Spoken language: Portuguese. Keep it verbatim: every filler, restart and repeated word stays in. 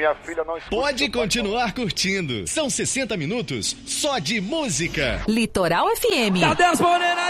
minha filha não escuta. Pode continuar curtindo. São sessenta minutos só de música. Litoral F M. Cadê as morenas?